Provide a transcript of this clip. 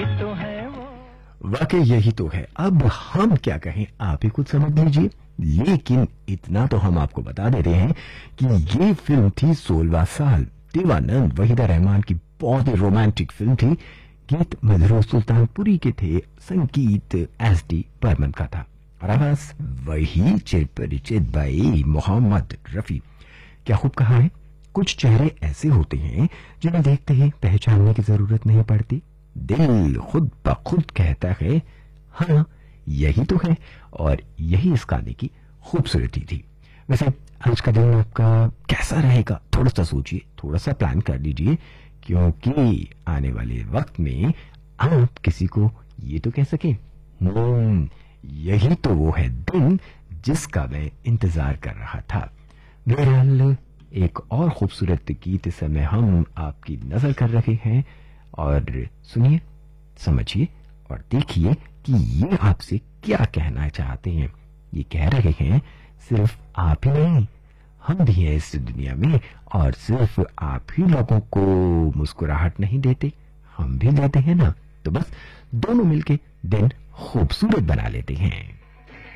वाकई यही तो है। अब हम क्या कहें, आप ही कुछ समझ लीजिए। लेकिन इतना तो हम आपको बता देते हैं कि ये फिल्म थी 16वां साल देवानंद वहीदा रहमान की बहुत ही रोमांटिक फिल्म थी। गीत मधुर सुल्तानपुरी के थे, संगीत एस.डी. बर्मन का था और आवाज वही चिरपरिचित भाई मोहम्मद रफी। क्या खूब कहा है, कुछ चेहरे ऐसे होते हैं जिन्हें देखते ही पहचानने की जरूरत नहीं पड़ती, दिल खुद ब खुद कहता है हाँ यही तो है। और यही इस गाने की खूबसूरती थी। वैसे आज का दिन आपका कैसा रहेगा, थोड़ा सा सोचिए, थोड़ा सा प्लान कर लीजिए, क्योंकि आने वाले वक्त में आप किसी को ये तो कह सके यही तो वो है दिन जिसका मैं इंतजार कर रहा था। बहरहाल एक और खूबसूरत गीत इस समय हम आपकी नजर कर रहे हैं और सुनिए, समझिए और देखिए कि ये आपसे क्या कहना चाहते हैं। ये कह रहे हैं सिर्फ आप ही नहीं, हम भी हैं इस दुनिया में और सिर्फ आप ही लोगों को मुस्कुराहट नहीं देते, हम भी देते हैं ना। तो बस दोनों मिलके दिन खूबसूरत बना लेते हैं।